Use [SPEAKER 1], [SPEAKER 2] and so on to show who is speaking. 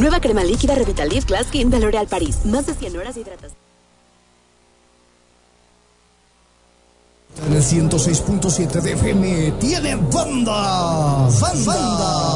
[SPEAKER 1] Nueva crema líquida Revitalift Glass Skin de L'Oréal París. Más de 100 horas de hidratación.
[SPEAKER 2] En el 106.7 de FM tiene banda.